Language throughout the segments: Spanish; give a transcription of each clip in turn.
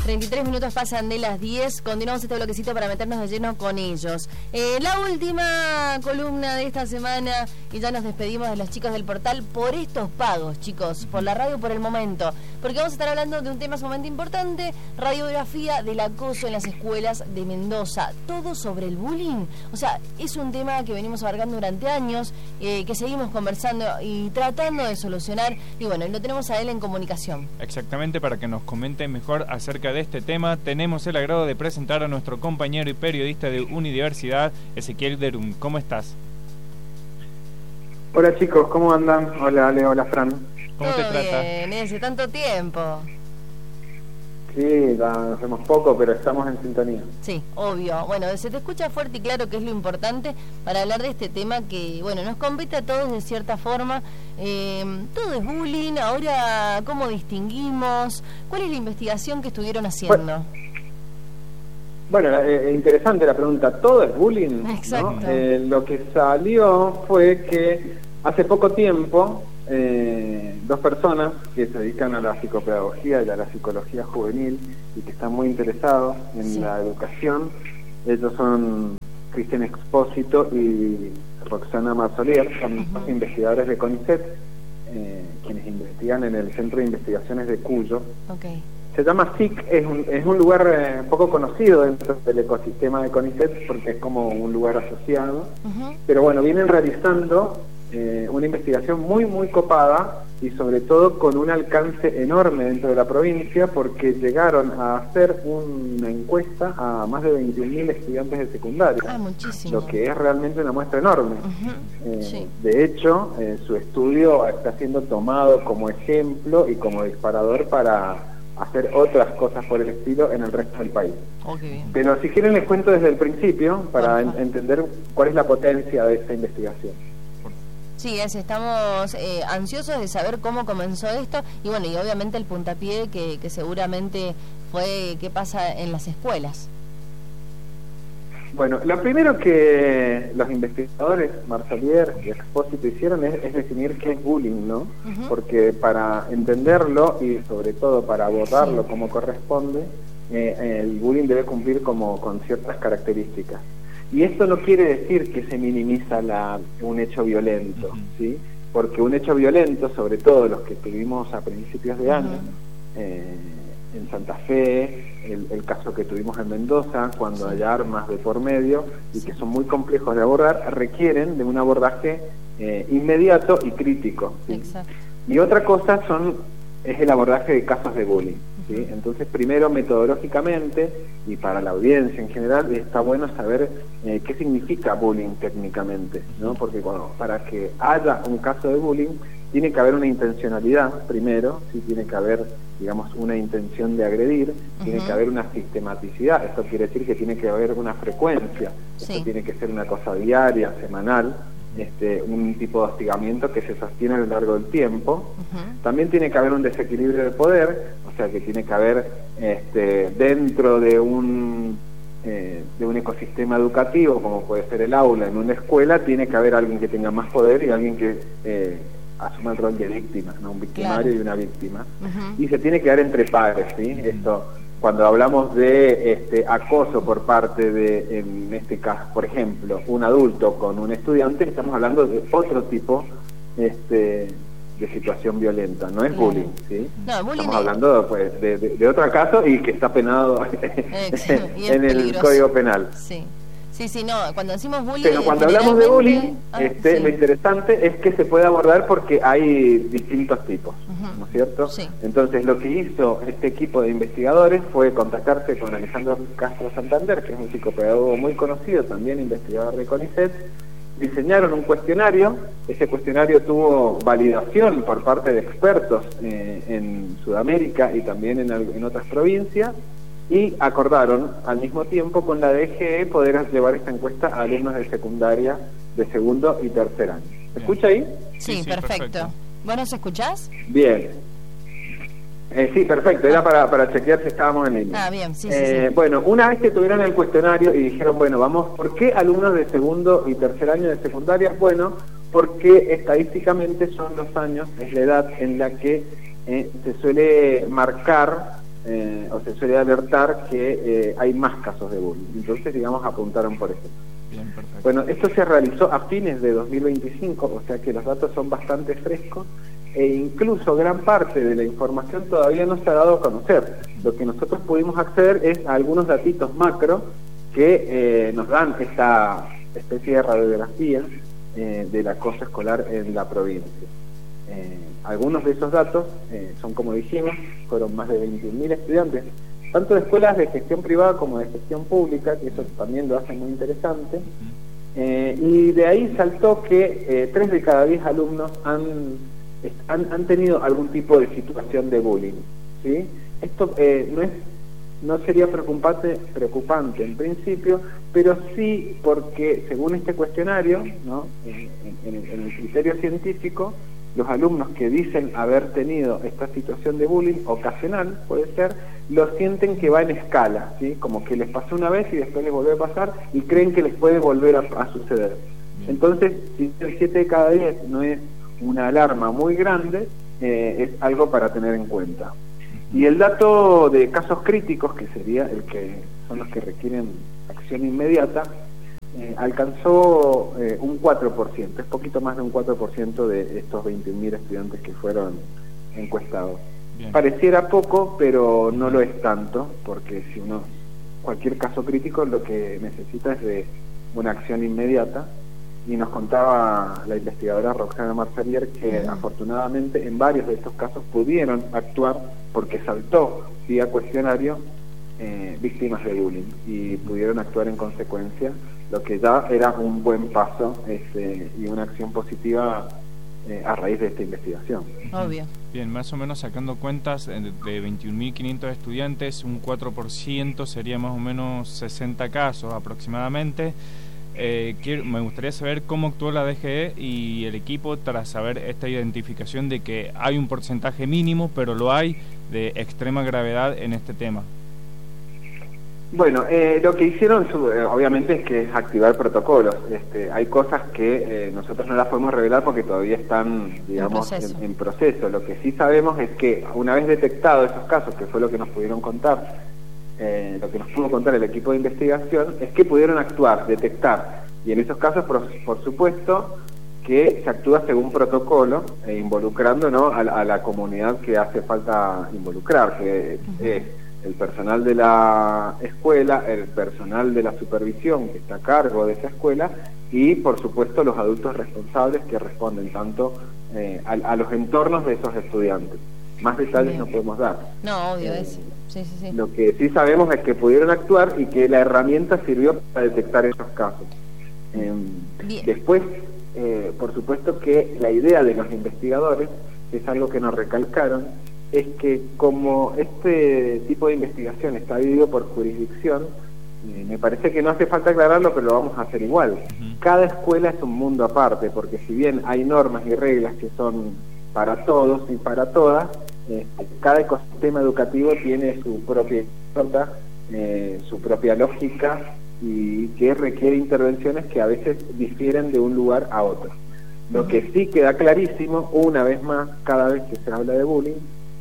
33 minutos pasan de las 10. Continuamos este bloquecito para meternos de lleno con ellos. La última columna de esta semana y ya nos despedimos de los chicos del portal por estos pagos, chicos, por la radio por el momento. Porque vamos a estar hablando de un tema sumamente importante, radiografía del acoso en las escuelas de Mendoza. Todo sobre el bullying. O sea, es un tema que venimos abarcando durante años, que seguimos conversando y tratando de solucionar. Y bueno, lo tenemos a él en comunicación. Exactamente, para que nos comente mejor acerca de este tema, tenemos el agrado de presentar a nuestro compañero y periodista de Unidiversidad, Ezequiel Derum. ¿Cómo estás? Hola chicos, ¿cómo andan? Hola Ale, hola Fran. ¿Cómo te trata? Bien, hace tanto tiempo. Sí, nos vemos poco, pero estamos en sintonía. Sí, obvio. Bueno, se te escucha fuerte y claro, que es lo importante para hablar de este tema que, bueno, nos compete a todos de cierta forma. Todo es bullying. Ahora, ¿cómo distinguimos? ¿Cuál es la investigación que estuvieron haciendo? Bueno, interesante la pregunta. ¿Todo es bullying? Exacto. ¿No? Lo que salió fue que hace poco tiempo dos personas que se dedican a la psicopedagogía y a la psicología juvenil y que están muy interesados en la educación, ellos son Cristian Expósito y Roxana Marzolier, son dos investigadores de CONICET, quienes investigan en el Centro de Investigaciones de Cuyo. Okay. Se llama SIC, es un lugar poco conocido dentro del ecosistema de CONICET porque es como un lugar asociado, pero bueno, vienen realizando una investigación muy muy copada y sobre todo con un alcance enorme dentro de la provincia, porque llegaron a hacer una encuesta a más de 21.000 estudiantes de secundaria, muchísimo. Lo que es realmente una muestra enorme. Sí. De hecho, su estudio está siendo tomado como ejemplo y como disparador para hacer otras cosas por el estilo en el resto del país. Bien. Pero si quieren les cuento desde el principio para entender cuál es la potencia de esta investigación. Sí, estamos ansiosos de saber cómo comenzó esto y bueno, y obviamente el puntapié que seguramente fue qué pasa en las escuelas. Bueno, lo primero que los investigadores Marzolier y Expósito hicieron es definir qué es bullying, ¿no? Porque para entenderlo y sobre todo para abordarlo como corresponde, el bullying debe cumplir con ciertas características. Y esto no quiere decir que se minimiza un hecho violento, ¿sí? Porque un hecho violento, sobre todo los que tuvimos a principios de año, en Santa Fe, el caso que tuvimos en Mendoza, cuando hay armas de por medio y que son muy complejos de abordar, requieren de un abordaje inmediato y crítico, ¿sí? Y otra cosa es el abordaje de casos de bullying, ¿sí? Entonces, primero, metodológicamente, y para la audiencia en general, está bueno saber qué significa bullying técnicamente, ¿no? Porque para que haya un caso de bullying, tiene que haber una intencionalidad, primero, sí, tiene que haber, digamos, una intención de agredir, tiene que haber una sistematicidad, esto quiere decir que tiene que haber una frecuencia, esto tiene que ser una cosa diaria, semanal, un tipo de hostigamiento que se sostiene a lo largo del tiempo. También tiene que haber un desequilibrio de poder, o sea que tiene que haber dentro de un ecosistema educativo, como puede ser el aula en una escuela, tiene que haber alguien que tenga más poder y alguien que asuma el rol de víctima, ¿no? Un victimario y una víctima. Y se tiene que dar entre pares, ¿sí? Esto, cuando hablamos de acoso por parte de, en este caso, por ejemplo, un adulto con un estudiante, estamos hablando de otro tipo de situación violenta, no es bullying, ¿sí? No, bullying estamos hablando pues, de otro caso y que está penado en el Código Penal. Sí, no, cuando decimos bullying... Pero cuando hablamos de bullying, lo interesante es que se puede abordar porque hay distintos tipos, ¿no es cierto? Entonces, lo que hizo este equipo de investigadores fue contactarse con Alejandro Castro Santander, que es un psicopedagogo muy conocido, también investigador de CONICET, diseñaron un cuestionario, ese cuestionario tuvo validación por parte de expertos en Sudamérica y también en otras provincias, y acordaron al mismo tiempo con la DGE poder llevar esta encuesta a alumnos de secundaria de segundo y tercer año. ¿Se escucha ahí? Sí, perfecto. ¿Vos nos escuchás? Bien. Sí, perfecto, era para chequear si estábamos en línea. Bien, sí. Bueno, una vez que tuvieron el cuestionario y dijeron, bueno, vamos, ¿por qué alumnos de segundo y tercer año de secundaria? Bueno, porque estadísticamente son los años, es la edad en la que se suele marcar o se suele alertar que hay más casos de bullying. Entonces, digamos, apuntaron por eso. Bien, perfecto. Bueno, esto se realizó a fines de 2025, o sea que los datos son bastante frescos, e incluso gran parte de la información todavía no se ha dado a conocer. Lo que nosotros pudimos acceder es a algunos datitos macro que nos dan esta especie de radiografía del acoso escolar en la provincia. Algunos de esos datos son, como dijimos, fueron más de 21.000 estudiantes, tanto de escuelas de gestión privada como de gestión pública, que eso también lo hace muy interesante. Y de ahí saltó que 3 de cada 10 alumnos han tenido algún tipo de situación de bullying, ¿sí? Esto no sería preocupante en principio, pero sí porque según este cuestionario, ¿no? en el criterio científico, los alumnos que dicen haber tenido esta situación de bullying ocasional, puede ser, lo sienten que va en escala, ¿sí? Como que les pasó una vez y después les volvió a pasar y creen que les puede volver a suceder. Entonces, si el 7 de cada 10 no es una alarma muy grande, es algo para tener en cuenta. Y el dato de casos críticos, que sería son los que requieren acción inmediata, alcanzó un 4%, es poquito más de un 4% de estos 21.000 estudiantes que fueron encuestados. Bien. Pareciera poco, pero no lo es tanto, porque cualquier caso crítico lo que necesita es de una acción inmediata. Y nos contaba la investigadora Roxana Marsalier que afortunadamente en varios de estos casos pudieron actuar porque saltó vía cuestionario víctimas de bullying y pudieron actuar en consecuencia, lo que ya era un buen paso y una acción positiva a raíz de esta investigación. Obvio. Bien, más o menos sacando cuentas de 21.500 estudiantes, un 4% sería más o menos 60 casos aproximadamente. Me gustaría saber cómo actuó la DGE y el equipo tras saber esta identificación de que hay un porcentaje mínimo, pero lo hay, de extrema gravedad en este tema. Bueno, lo que hicieron obviamente es que activar protocolos. Hay cosas que nosotros no las podemos revelar porque todavía están, digamos, en proceso. Lo que sí sabemos es que una vez detectados esos casos, que fue lo que nos pudieron contar, lo que nos pudo contar el equipo de investigación, es que pudieron actuar, detectar, y en esos casos, por supuesto, que se actúa según protocolo, involucrando, ¿no?, a la comunidad que hace falta involucrar, que es el personal de la escuela, el personal de la supervisión que está a cargo de esa escuela, y por supuesto los adultos responsables que responden tanto a los entornos de esos estudiantes. Más detalles no podemos dar. No, obvio, es. Sí. Lo que sí sabemos es que pudieron actuar y que la herramienta sirvió para detectar esos casos. Después, por supuesto que la idea de los investigadores, que es algo que nos recalcaron, es que como este tipo de investigación está dividido por jurisdicción, me parece que no hace falta aclararlo, pero lo vamos a hacer igual. Cada escuela es un mundo aparte, porque si bien hay normas y reglas que son para todos y para todas, cada ecosistema educativo tiene su propia historia, su propia lógica, y que requiere intervenciones que a veces difieren de un lugar a otro. Lo que sí queda clarísimo, una vez más, cada vez que se habla de bullying,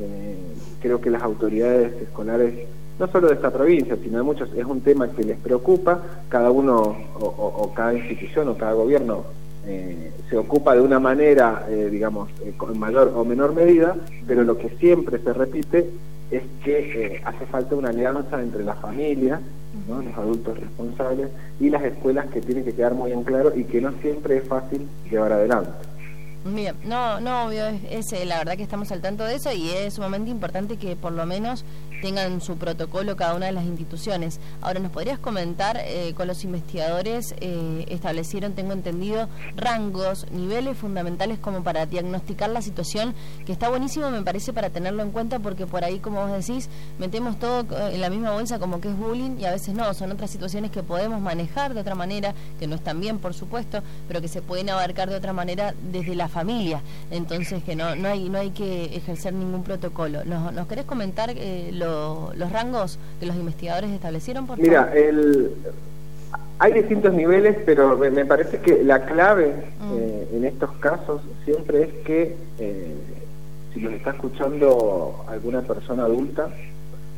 creo que las autoridades escolares, no solo de esta provincia, sino de muchos, es un tema que les preocupa. Cada uno o cada institución o cada gobierno se ocupa de una manera, digamos, con mayor o menor medida, pero lo que siempre se repite es que hace falta una alianza entre la familia, ¿no?, los adultos responsables, y las escuelas, que tienen que quedar muy en claro y que no siempre es fácil llevar adelante. Bien, no, obvio, la verdad que estamos al tanto de eso, y es sumamente importante que por lo menos tengan su protocolo cada una de las instituciones. Ahora, ¿nos podrías comentar, con los investigadores establecieron, tengo entendido, rangos, niveles fundamentales como para diagnosticar la situación, que está buenísimo, me parece, para tenerlo en cuenta, porque por ahí, como vos decís, metemos todo en la misma bolsa como que es bullying, y a veces no, son otras situaciones que podemos manejar de otra manera, que no están bien, por supuesto, pero que se pueden abarcar de otra manera desde la familia. Entonces, que no hay que ejercer ningún protocolo. ¿Nos querés comentar los rangos que los investigadores establecieron, por favor? Mira, hay distintos niveles, pero me parece que la clave en estos casos siempre es que si nos está escuchando alguna persona adulta,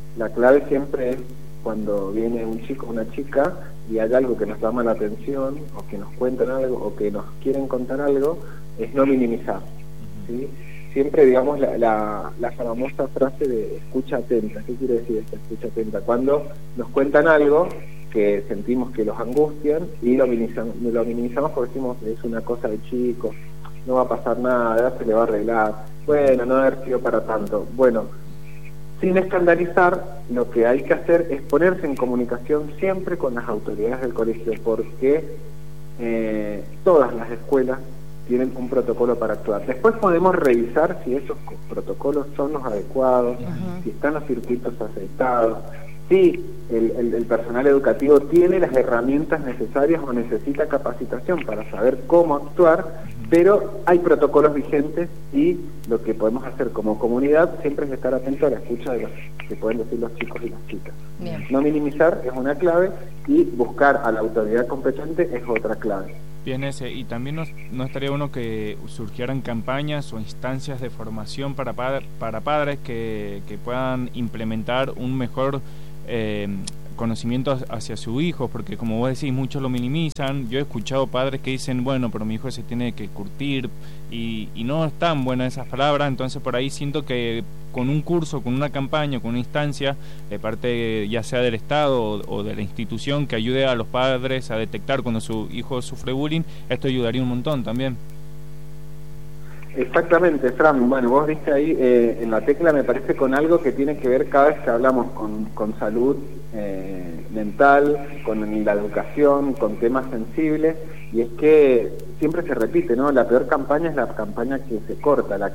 La clave siempre es cuando viene un chico o una chica y hay algo que nos llama la atención, o que nos cuentan algo, o que nos quieren contar algo, es no minimizar, ¿sí? Siempre, digamos, la famosa frase de escucha atenta. ¿Qué quiere decir esta escucha atenta? Cuando nos cuentan algo que sentimos que los angustian y lo minimizamos porque decimos, es una cosa de chicos, no va a pasar nada, se le va a arreglar, bueno, no debe haber sido para tanto. Bueno, sin escandalizar, lo que hay que hacer es ponerse en comunicación siempre con las autoridades del colegio, porque todas las escuelas tienen un protocolo para actuar. Después podemos revisar si esos protocolos son los adecuados, si están los circuitos aceitados, si el personal educativo tiene las herramientas necesarias o necesita capacitación para saber cómo actuar, pero hay protocolos vigentes y lo que podemos hacer como comunidad siempre es estar atento a la escucha de lo que pueden decir los chicos y las chicas. Bien. No minimizar es una clave y buscar a la autoridad competente es otra clave. Bien, y también no estaría bueno que surgieran campañas o instancias de formación para padres que puedan implementar un mejor conocimiento hacia su hijo, porque como vos decís, muchos lo minimizan. Yo he escuchado padres que dicen, bueno, pero mi hijo se tiene que curtir, y no están buenas esas palabras. Entonces por ahí siento que con un curso, con una campaña, con una instancia de parte ya sea del Estado o de la institución que ayude a los padres a detectar cuando su hijo sufre bullying, esto ayudaría un montón también. Exactamente, Fran. Bueno, vos diste ahí en la tecla, me parece, con algo que tiene que ver cada vez que hablamos con salud mental, con la educación, con temas sensibles, y es que siempre se repite, ¿no? La peor campaña es la campaña que se corta, la que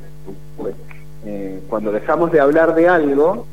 cuando dejamos de hablar de algo,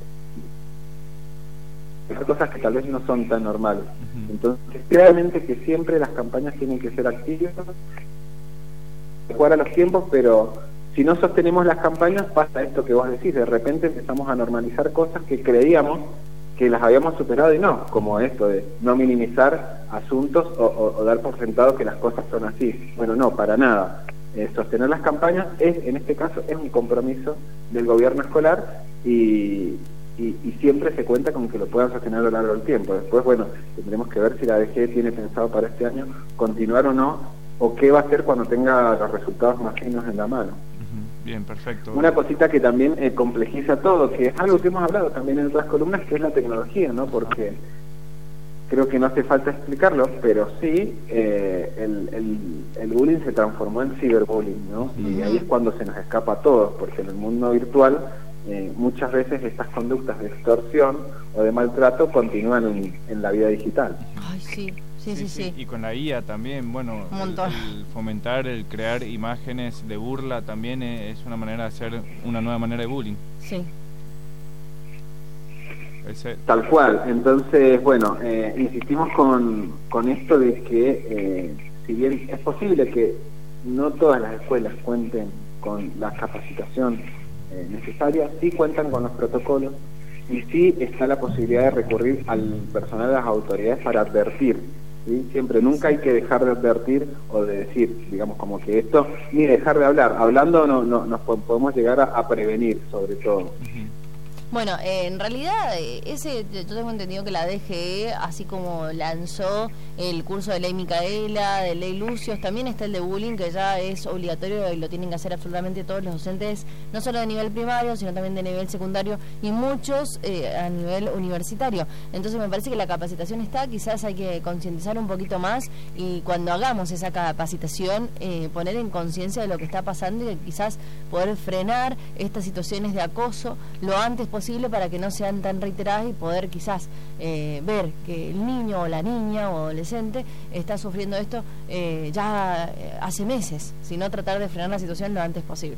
hay cosas que tal vez no son tan normales. Entonces, claramente que siempre las campañas tienen que ser activas, adecuar a los tiempos, pero si no sostenemos las campañas pasa esto que vos decís, de repente empezamos a normalizar cosas que creíamos que las habíamos superado y no, como esto de no minimizar asuntos o dar por sentado que las cosas son así. Bueno, no, para nada. Sostener las campañas en este caso es un compromiso del gobierno escolar y siempre se cuenta con que lo puedan sostener a lo largo del tiempo. Después, bueno, tendremos que ver si la DGE tiene pensado para este año continuar o no, o qué va a hacer cuando tenga los resultados más finos en la mano. Bien, perfecto. Una cosita que también complejiza todo, que es algo que hemos hablado también en otras columnas, que es la tecnología, ¿no? Porque creo que no hace falta explicarlo, pero sí, el bullying se transformó en ciberbullying, ¿no? Y ahí es cuando se nos escapa a todos, porque en el mundo virtual muchas veces estas conductas de extorsión o de maltrato continúan en la vida digital. Ay, sí. Sí. Y con la IA también, bueno, el fomentar, el crear imágenes de burla también es una manera de hacer una nueva manera de bullying. Sí. Tal cual. Entonces, bueno, insistimos con esto de que si bien es posible que no todas las escuelas cuenten con la capacitación necesaria, sí cuentan con los protocolos y sí está la posibilidad de recurrir al personal de las autoridades para advertir. ¿Sí? Siempre, nunca hay que dejar de advertir o de decir, digamos, como que esto, ni dejar de hablar. Hablando no nos podemos llegar a prevenir, sobre todo. Bueno, en realidad, yo tengo entendido que la DGE, así como lanzó el curso de Ley Micaela, de Ley Lucios, también está el de bullying, que ya es obligatorio y lo tienen que hacer absolutamente todos los docentes, no solo de nivel primario, sino también de nivel secundario y muchos a nivel universitario. Entonces me parece que la capacitación está, quizás hay que concientizar un poquito más y cuando hagamos esa capacitación, poner en conciencia de lo que está pasando y quizás poder frenar estas situaciones de acoso lo antes posible para que no sean tan reiteradas y poder quizás ver que el niño o la niña o adolescente está sufriendo esto ya hace meses, sino tratar de frenar la situación lo antes posible.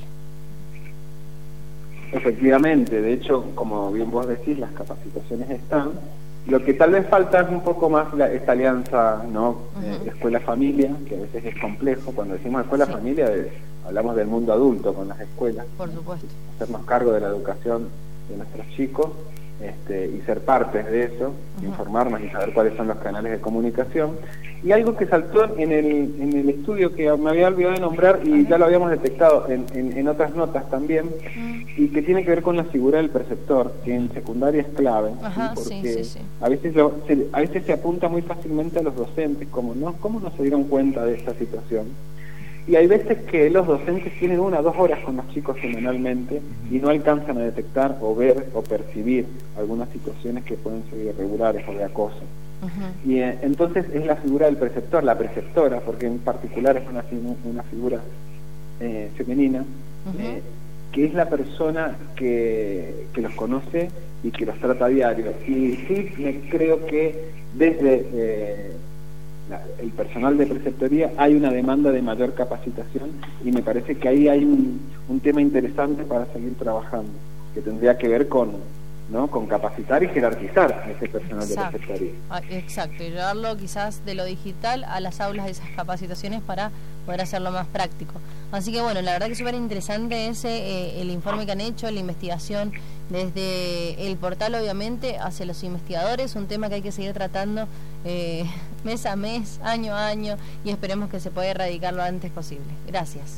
Efectivamente, de hecho, como bien vos decís, las capacitaciones están. Lo que tal vez falta es un poco más esta alianza, ¿no? Escuela-familia, que a veces es complejo. Cuando decimos escuela-familia, hablamos del mundo adulto con las escuelas. Por supuesto. Hacernos cargo de la educación de nuestros chicos y ser partes de eso, informarnos y saber cuáles son los canales de comunicación. Y algo que saltó en el estudio que me había olvidado de nombrar y ya lo habíamos detectado en otras notas también, y que tiene que ver con la figura del preceptor, que en secundaria es clave, porque a veces se apunta muy fácilmente a los docentes, ¿cómo no se dieron cuenta de esta situación? Y hay veces que los docentes tienen 1 o 2 horas con los chicos semanalmente y no alcanzan a detectar o ver o percibir algunas situaciones que pueden ser irregulares o de acoso. Y entonces es la figura del preceptor, la preceptora, porque en particular es una figura femenina, que es la persona que los conoce y que los trata a diario. Y sí, creo que desde el personal de preceptoría hay una demanda de mayor capacitación, y me parece que ahí hay un tema interesante para seguir trabajando, que tendría que ver con capacitar y jerarquizar a ese personal de preceptoría. Exacto, y llevarlo quizás de lo digital a las aulas de esas capacitaciones para poder hacerlo más práctico. Así que bueno, la verdad que es súper interesante el informe que han hecho, la investigación desde el portal, obviamente, hacia los investigadores, un tema que hay que seguir tratando mes a mes, año a año, y esperemos que se pueda erradicar lo antes posible. Gracias.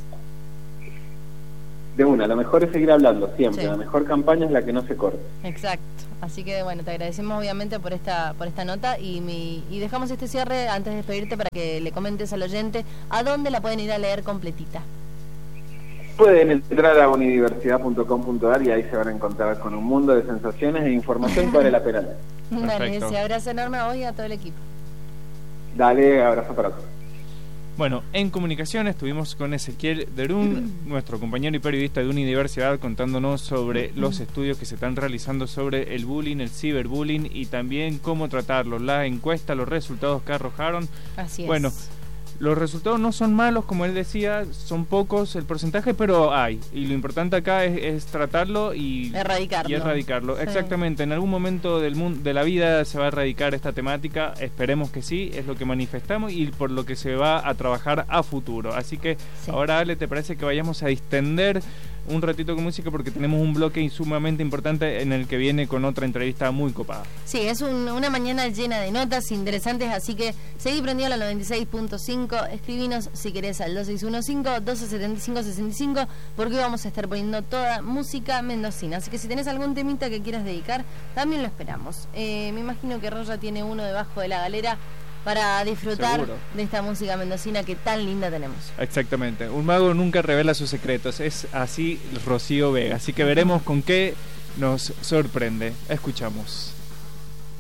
De una, lo mejor es seguir hablando siempre, la mejor campaña es la que no se corte. Exacto, así que bueno, te agradecemos obviamente por esta nota y dejamos este cierre antes de despedirte para que le comentes al oyente a dónde la pueden ir a leer completita. Pueden entrar a unidiversidad.com.ar y ahí se van a encontrar con un mundo de sensaciones e información que vale la pena leer. Dale, ese abrazo enorme a vos y a todo el equipo. Dale, abrazo para todos. Bueno, en comunicación estuvimos con Ezequiel Derún, nuestro compañero y periodista de Unidiversidad, contándonos sobre los estudios que se están realizando sobre el bullying, el ciberbullying y también cómo tratarlo. La encuesta, los resultados que arrojaron. Así es. Bueno, los resultados no son malos, como él decía, son pocos el porcentaje, pero hay. Y lo importante acá es tratarlo y erradicarlo. Sí. Exactamente, en algún momento de la vida se va a erradicar esta temática, esperemos que sí, es lo que manifestamos y por lo que se va a trabajar a futuro. Así que ahora, Ale, ¿te parece que vayamos a distender un ratito con música porque tenemos un bloque sumamente importante en el que viene con otra entrevista muy copada? Sí, es una mañana llena de notas interesantes, así que seguí prendido a la 96.5, escribinos si querés al 2615-1275-65, porque hoy vamos a estar poniendo toda música mendocina, así que si tenés algún temita que quieras dedicar, también lo esperamos. Me imagino que Roya tiene uno debajo de la galera para disfrutar de esta música mendocina que tan linda tenemos. Exactamente, un mago nunca revela sus secretos, es así Rocío Vega, así que veremos con qué nos sorprende. Escuchamos.